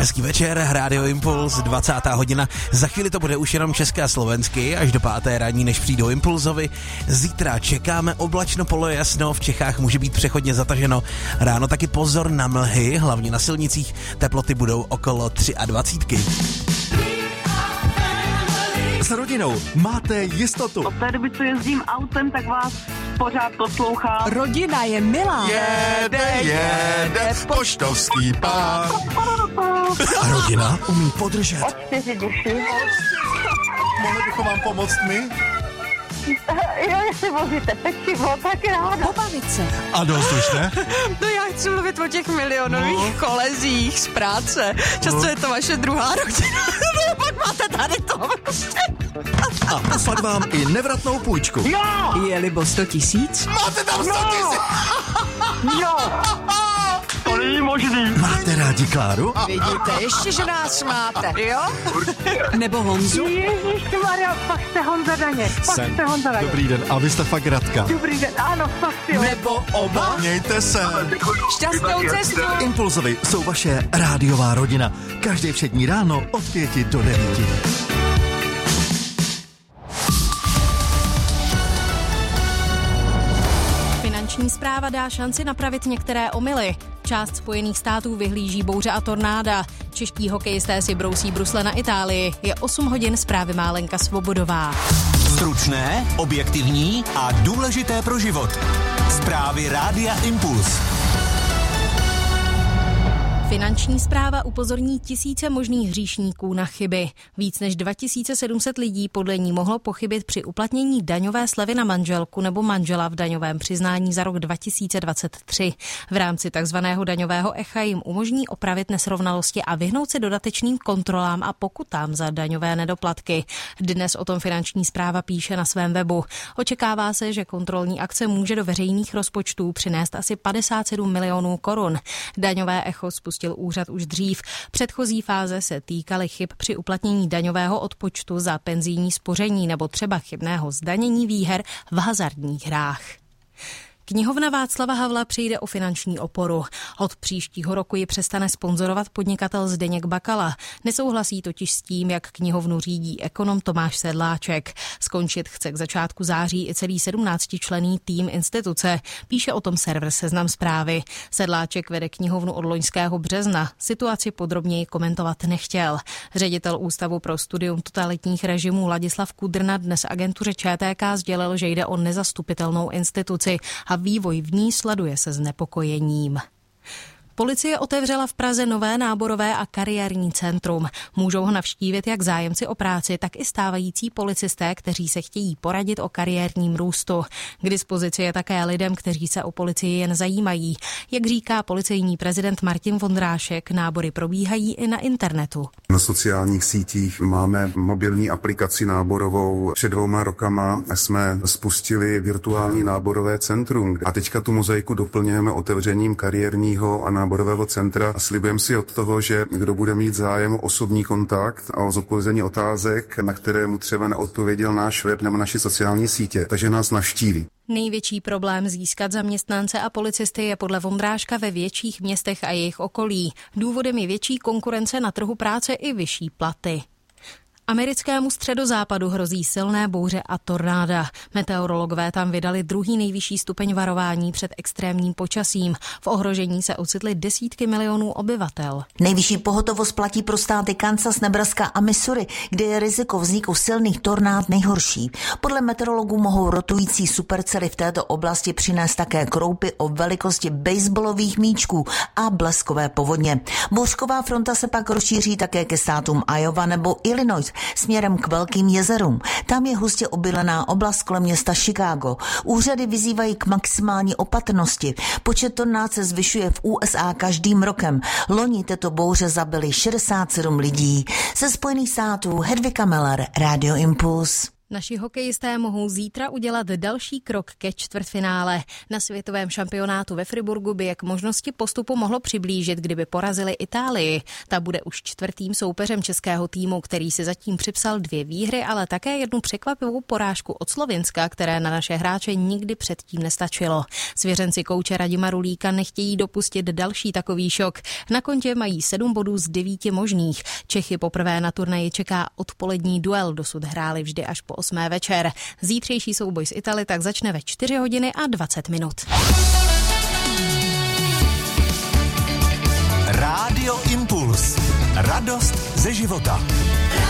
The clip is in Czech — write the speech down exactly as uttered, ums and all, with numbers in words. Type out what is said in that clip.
Hezký večer, Rádio Impuls, dvacátá hodina. Za chvíli to bude už jenom české a slovensky, až do páté ranní, než přijdou Impulzovi. Zítra čekáme oblačno polojasno, v Čechách může být přechodně zataženo. Ráno taky pozor na mlhy, hlavně na silnicích. Teploty budou okolo dvacet tři. S rodinou máte jistotu. Od té doby, co jezdím autem, tak vás pořád poslouchám. Rodina je milá. Jede, jede, poštovský pán. A rodina umí podržet. Od čtyři duši. Mohli bychom vám pomoct my? Jo, jestli vozíte pečivo, tak ráda. Pobavit se. A dost už, ne? No já chci mluvit o těch milionových no. kolezích z práce. Často no. je to vaše druhá rodina. Pak máte tady to. A poslat vám i nevratnou půjčku. Jo! Je libo sto tisíc? Máte tam sto tisíc! Jo! To není možný. Máte rádi Kláru? Vidíte, ještě, že nás máte, jo? Nebo Honzu? Ježišmarja, fakt jste Honza Daně. Fakt jste Honza Daně. Dobrý den, a vy jste fakt Radka. Dobrý den, ano, fakt jo. Nebo oba? Mějte se. Šťastnou cestu. Impulzovi jsou vaše rádiová rodina. Každý všední ráno od pěti do devíti. Finanční správa dá šanci napravit některé omyly. Část Spojených států vyhlíží bouře a tornáda. Čeští hokejisté si brousí brusle na Itálii. Je osm hodin, zprávy má Lenka Svobodová. Stručné, objektivní a důležité pro život. Zprávy Rádia Impuls. Finanční správa upozorní tisíce možných hříšníků na chyby. Víc než dva tisíce sedm set lidí podle ní mohlo pochybit při uplatnění daňové slevy na manželku nebo manžela v daňovém přiznání za rok dva tisíce dvacet tři. V rámci takzvaného daňového echa jim umožní opravit nesrovnalosti a vyhnout se dodatečným kontrolám a pokutám za daňové nedoplatky. Dnes o tom Finanční správa píše na svém webu. Očekává se, že kontrolní akce může do veřejných rozpočtů přinést asi padesát sedm milionů korun. Daňové echo spustil úřad už dřív. Předchozí fáze se týkaly chyb při uplatnění daňového odpočtu za penzijní spoření nebo třeba chybného zdanění výher v hazardních hrách. Knihovna Václava Havla přijde o finanční oporu. Od příštího roku ji přestane sponzorovat podnikatel Zdeněk Bakala. Nesouhlasí totiž s tím, jak knihovnu řídí ekonom Tomáš Sedláček. Skončit chce k začátku září i celý sedmnáctičlenný tým instituce. Píše o tom server Seznam Zprávy. Sedláček vede knihovnu od loňského března. Situaci podrobněji komentovat nechtěl. Ředitel Ústavu pro studium totalitních režimů Ladislav Kudrna dnes agentuře Č T K sdělil, že jde o nezastupitelnou instituci a vývoj v ní sleduje se znepokojením. Policie otevřela v Praze nové náborové a kariérní centrum. Můžou ho navštívit jak zájemci o práci, tak i stávající policisté, kteří se chtějí poradit o kariérním růstu. K dispozici je také lidem, kteří se o policii jen zajímají. Jak říká policejní prezident Martin Vondrášek, nábory probíhají i na internetu. Na sociálních sítích máme mobilní aplikaci náborovou. Před dvouma rokama jsme spustili virtuální náborové centrum. A teďka tu mozaiku doplňujeme otevřením kariérního a náborového centra a slibujeme si od toho, že kdo bude mít zájem o osobní kontakt a o zodpovězení otázek, na které mu třeba neodpověděl náš web nebo naše sociální sítě, takže nás navštíví. Největší problém získat zaměstnance a policisty je podle Vondráška ve větších městech a jejich okolí. Důvodem je větší konkurence na trhu práce i vyšší platy. Americkému středozápadu hrozí silné bouře a tornáda. Meteorologové tam vydali druhý nejvyšší stupeň varování před extrémním počasím. V ohrožení se ocitly desítky milionů obyvatel. Nejvyšší pohotovost platí pro státy Kansas, Nebraska a Missouri, kde je riziko vzniku silných tornád nejhorší. Podle meteorologů mohou rotující supercely v této oblasti přinést také kroupy o velikosti baseballových míčků a bleskové povodně. Bouřková fronta se pak rozšíří také ke státům Iowa nebo Illinois směrem k velkým jezerům. Tam je hustě obylená oblast kolem města Chicago. Úřady vyzývají k maximální opatrnosti. Počet tornád se zvyšuje v U S A každým rokem. Loni této bouře zabili šedesát sedm lidí. Ze Spojených států Hedvika Meller, Radio Impuls. Naši hokejisté mohou zítra udělat další krok ke čtvrtfinále. Na světovém šampionátu ve Friburgu by je k možnosti postupu mohlo přiblížit, kdyby porazili Itálii. Ta bude už čtvrtým soupeřem českého týmu, který si zatím připsal dvě výhry, ale také jednu překvapivou porážku od Slovinska, které na naše hráče nikdy předtím nestačilo. Svěřenci kouče Radima Rulíka nechtějí dopustit další takový šok. Na kontě mají sedm bodů z devíti možných. Čechy poprvé na turnaji čeká odpolední duel, dosud hráli vždy až po osmé večer. Zítřejší souboj s Italy tak začne ve čtyři hodiny a dvacet minut. Rádio Impuls. Radost ze života.